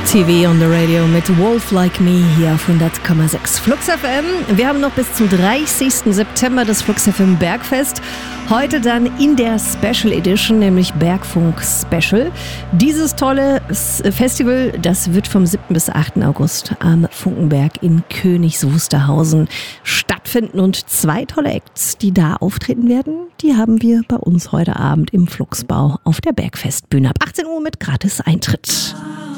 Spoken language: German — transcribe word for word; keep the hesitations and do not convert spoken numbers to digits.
T V on the Radio mit Wolf Like Me hier auf hundert Komma sechs Flux F M. Wir haben noch bis zum dreißigsten September das Flux F M Bergfest. Heute dann in der Special Edition, nämlich Bergfunk Special. Dieses tolle Festival, das wird vom siebten bis achten August am Funkenberg in Königs Wusterhausen stattfinden. Und zwei tolle Acts, die da auftreten werden, die haben wir bei uns heute Abend im Fluxbau auf der Bergfestbühne ab achtzehn Uhr mit gratis Eintritt.